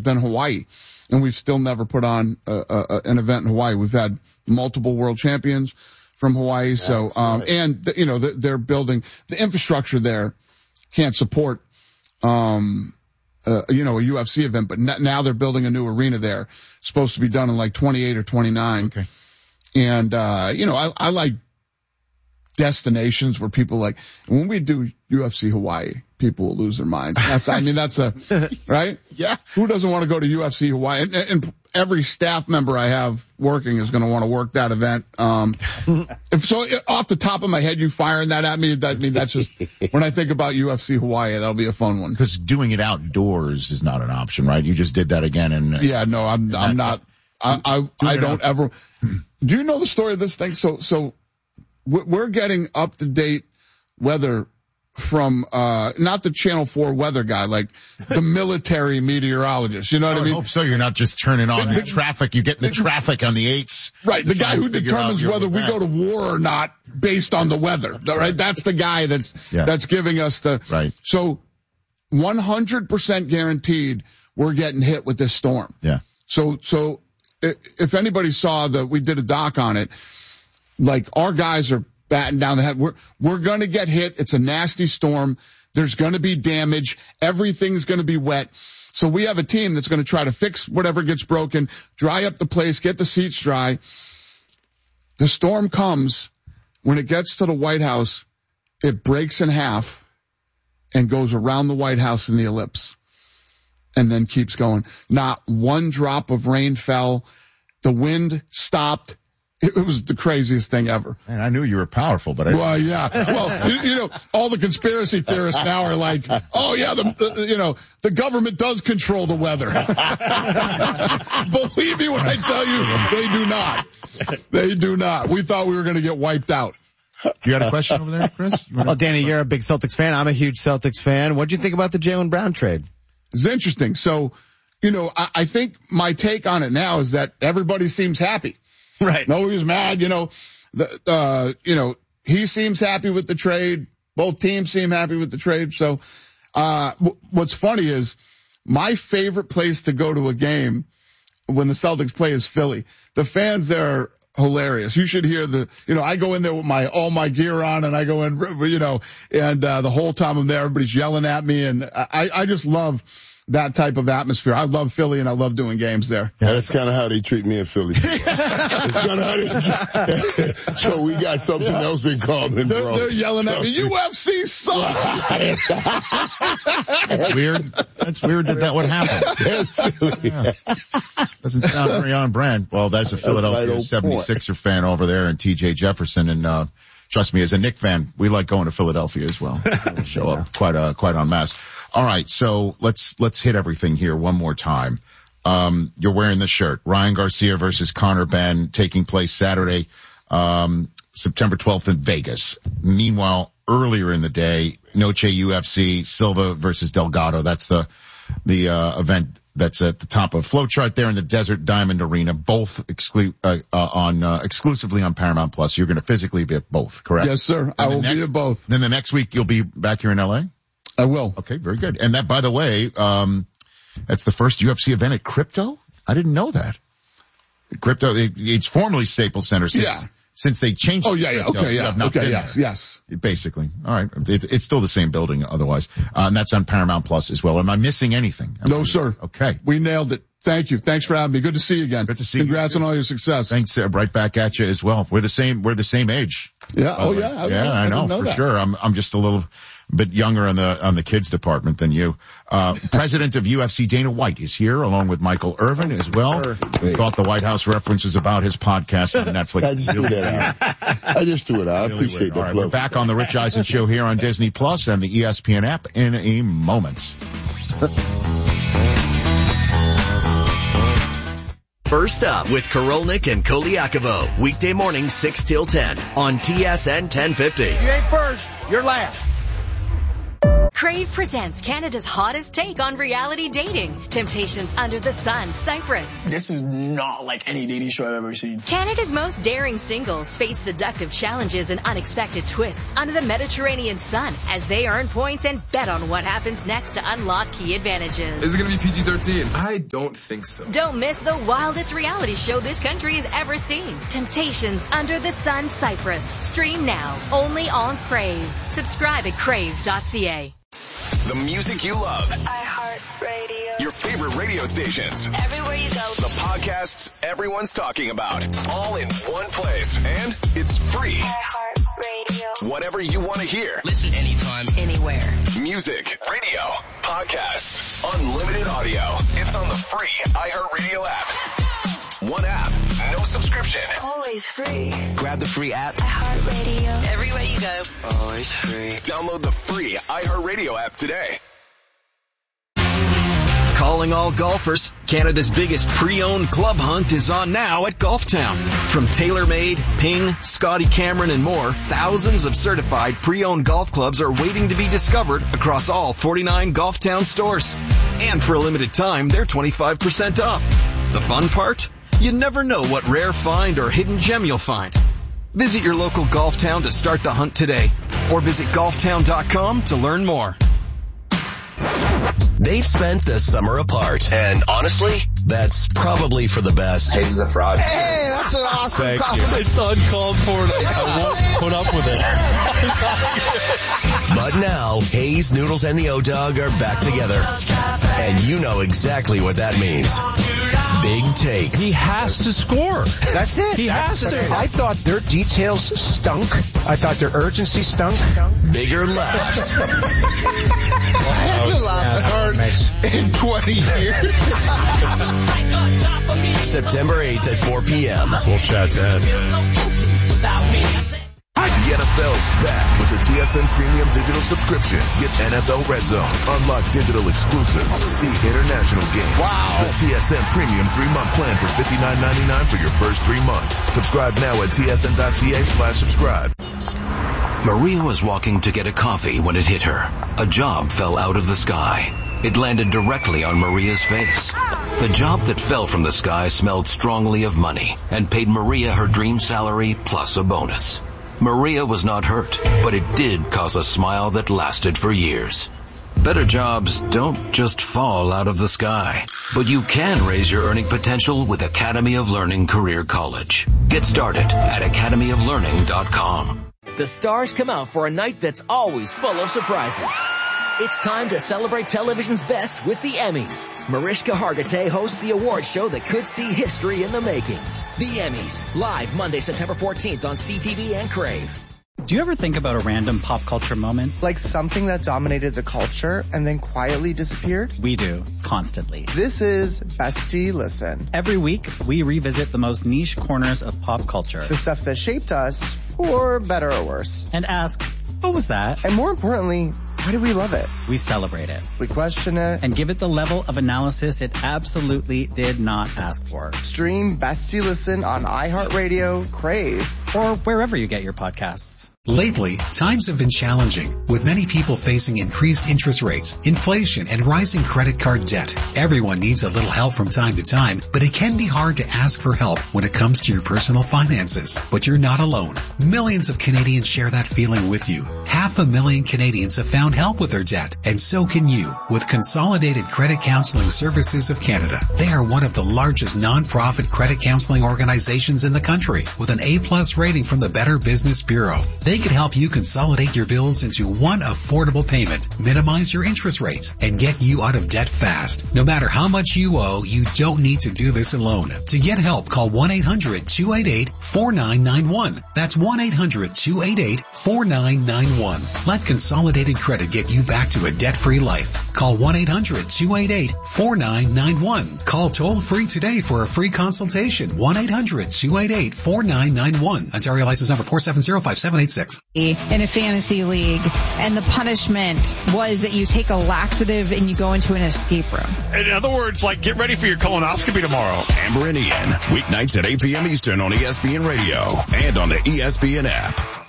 been Hawaii, and we've still never put on an event in Hawaii. We've had multiple world champions from Hawaii. So, nice. And they're building the infrastructure there can't support, a UFC event, but now they're building a new arena there. It's supposed to be done in like 28 or 29. Okay. And, I like destinations where people when we do UFC Hawaii, people will lose their minds. Right? Yeah. Who doesn't want to go to UFC Hawaii? And every staff member I have working is going to want to work that event. So off the top of my head, you firing that at me, that's just, when I think about UFC Hawaii, that'll be a fun one. Because doing it outdoors is not an option, right? You just did that again and. Yeah, no, I'm not. I don't ever. Do you know the story of this thing? So we're getting up to date weather from, not the Channel 4 weather guy, like the military meteorologist. You know what I mean? I hope so. You're not just turning on the traffic. You get the traffic on the 8s. Right. The guy who determines whether we go to war or not based on the weather. Right. That's the guy that's giving us the. Right. So 100% guaranteed we're getting hit with this storm. Yeah. So if anybody saw we did a doc on it, like our guys are batting down the head. We're going to get hit. It's a nasty storm. There's going to be damage. Everything's going to be wet. So we have a team that's going to try to fix whatever gets broken, dry up the place, get the seats dry. The storm comes. When it gets to the White House, it breaks in half and goes around the White House in the ellipse and then keeps going. Not one drop of rain fell. The wind stopped. It was the craziest thing ever. Man, I knew you were powerful, but Well, yeah. Well, all the conspiracy theorists now are like, oh yeah, the government does control the weather. Believe me when I tell you, they do not. They do not. We thought we were going to get wiped out. You got a question over there, Chris? Well, Danny, you're a big Celtics fan. I'm a huge Celtics fan. What'd you think about the Jaylen Brown trade? It's interesting. So, I think my take on it now is that everybody seems happy. Right. Nobody's mad. He seems happy with the trade. Both teams seem happy with the trade. So, what's funny is my favorite place to go to a game when the Celtics play is Philly. The fans there are hilarious. You should hear I go in there with all my gear on and I go in, and the whole time I'm there, everybody's yelling at me. And I just love that type of atmosphere. I love Philly and I love doing games there. Yeah, that's kind of how they treat me in Philly. So we got something else in common, bro. They're yelling at me, UFC sucks! That's weird. That's weird that would happen. Yeah. Doesn't sound very on brand. Well, that's a Philadelphia 76er fan over there and TJ Jefferson. And, trust me, as a Knicks fan, we like going to Philadelphia as well. Show up quite en masse. All right, so let's hit everything here one more time. You're wearing the shirt. Ryan Garcia versus Conor Benn taking place Saturday, September 12th in Vegas. Meanwhile, earlier in the day, Noche UFC, Silva versus Delgado. That's the event that's at the top of Flowchart there in the Desert Diamond Arena, both exclusively on Paramount Plus. You're going to physically be at both, correct? Yes, sir. I will be at both. Then the next week you'll be back here in LA? I will. Okay, very good. And that, by the way, that's the first UFC event at Crypto? I didn't know that. Crypto, it's formerly Staples Center since they changed it. Oh, yeah. Okay, yeah. Okay, yes. Basically. All right. It's still the same building otherwise. And that's on Paramount Plus as well. Am I missing anything? No, sir. Okay. We nailed it. Thank you. Thanks for having me. Good to see you again. Good to see you. Congrats on all your success. Thanks. Right back at you as well. We're the same age. Yeah. Oh, yeah. I know for sure. I'm just a little bit younger on the kids department than you. President of UFC Dana White is here along with Michael Irvin as well. We thought the White House reference was about his podcast on Netflix. I just threw it out. I appreciate that. All right, we're back on the Rich Eisen Show here on Disney Plus and the ESPN app in a moment. First Up with Korolnik and Koliakovo. Weekday morning 6 till 10 on TSN 1050. You ain't first, you're last. Crave presents Canada's hottest take on reality dating. Temptations Under the Sun, Cyprus. This is not like any dating show I've ever seen. Canada's most daring singles face seductive challenges and unexpected twists under the Mediterranean sun as they earn points and bet on what happens next to unlock key advantages. Is it going to be PG-13? I don't think so. Don't miss the wildest reality show this country has ever seen. Temptations Under the Sun, Cyprus. Stream now, only on Crave. Subscribe at crave.ca. The music you love. iHeartRadio. Your favorite radio stations. Everywhere you go. The podcasts everyone's talking about. All in one place. And it's free. iHeartRadio. Whatever you want to hear. Listen anytime, anywhere. Music, radio, podcasts, unlimited audio. It's on the free iHeartRadio app. One app, no subscription. Always free. Grab the free app. iHeartRadio. Everywhere you go. Always free. Download the free iHeartRadio app today. Calling all golfers, Canada's biggest pre-owned club hunt is on now at Golf Town. From TaylorMade, Ping, Scotty Cameron, and more, thousands of certified pre-owned golf clubs are waiting to be discovered across all 49 Golf Town stores. And for a limited time, they're 25% off. The fun part? You never know what rare find or hidden gem you'll find. Visit your local Golf Town to start the hunt today, or visit golftown.com to learn more. They've spent the summer apart, and honestly, that's probably for the best. Hayes is a fraud. Hey, that's an awesome compliment. It's uncalled for. I won't put up with it. But now, Hayes, Noodles, and the O-Dog are back together. And you know exactly what that means. Big takes. He has to score. That's it. He has to. I thought their details stunk. I thought their urgency stunk. Bigger laughs. I haven't laughed hard in 20 years. September 8th at 4 p.m. We'll chat then. The NFL's back with the TSN Premium Digital Subscription. Get NFL Red Zone, unlock digital exclusives, see international games. Wow. The TSN Premium 3-month plan for $59.99 for your first 3 months. Subscribe now at tsn.ca/subscribe. Maria was walking to get a coffee when it hit her. A job fell out of the sky. It landed directly on Maria's face. The job that fell from the sky smelled strongly of money and paid Maria her dream salary plus a bonus. Maria was not hurt, but it did cause a smile that lasted for years. Better jobs don't just fall out of the sky, but you can raise your earning potential with Academy of Learning Career College. Get started at academyoflearning.com. The stars come out for a night that's always full of surprises. It's time to celebrate television's best with the Emmys. Mariska Hargitay hosts the award show that could see history in the making. The Emmys, live Monday, September 14th on CTV and Crave. Do you ever think about a random pop culture moment? Like something that dominated the culture and then quietly disappeared? We do, constantly. This is Bestie Listen. Every week, we revisit the most niche corners of pop culture. The stuff that shaped us, for better or worse. And ask, what was that? And more importantly, why do we love it? We celebrate it. We question it. And give it the level of analysis it absolutely did not ask for. Stream Bestie Listen on iHeartRadio, Crave, or wherever you get your podcasts. Lately, times have been challenging, with many people facing increased interest rates, inflation, and rising credit card debt. Everyone needs a little help from time to time, but it can be hard to ask for help when it comes to your personal finances. But you're not alone. Millions of Canadians share that feeling with you. 500,000 Canadians have found help with their debt, and so can you, with Consolidated Credit Counseling Services of Canada. They are one of the largest non-profit credit counseling organizations in the country, with an A+ rating from the Better Business Bureau. They can help you consolidate your bills into one affordable payment, minimize your interest rates, and get you out of debt fast. No matter how much you owe, you don't need to do this alone. To get help, call 1-800-288-4991. That's 1-800-288-4991. Let Consolidated Credit get you back to a debt-free life. Call 1-800-288-4991. Call toll-free today for a free consultation. 1-800-288-4991. Ontario license number 4705786. In a fantasy league, and the punishment was that you take a laxative and you go into an escape room. In other words, like, get ready for your colonoscopy tomorrow. Amber and Ian, weeknights at 8 p.m. Eastern on ESPN Radio and on the ESPN app.